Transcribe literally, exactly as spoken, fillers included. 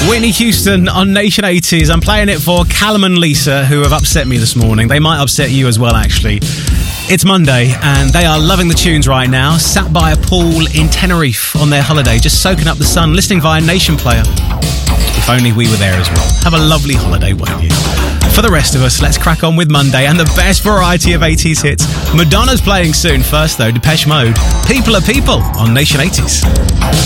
Whitney Houston on Nation eighties. I'm playing it for Callum and Lisa, who have upset me this morning. They might upset you as well, actually. It's Monday, and they are loving the tunes right now, sat by a pool in Tenerife on their holiday, just soaking up the sun, listening via Nation Player. If only we were there as well. Have a lovely holiday, won't you? For the rest of us, let's crack on with Monday and the best variety of eighties hits. Madonna's playing soon. First, though, Depeche Mode. People are People on Nation eighties.